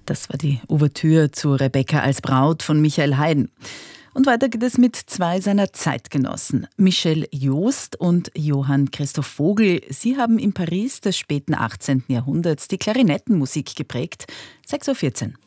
Das war die Ouvertüre zu Rebecca als Braut von Michael Haydn. Und weiter geht es mit zwei seiner Zeitgenossen, Michel Jost und Johann Christoph Vogl. Sie haben in Paris des späten 18. Jahrhunderts die Klarinettenmusik geprägt. 6:14 Uhr.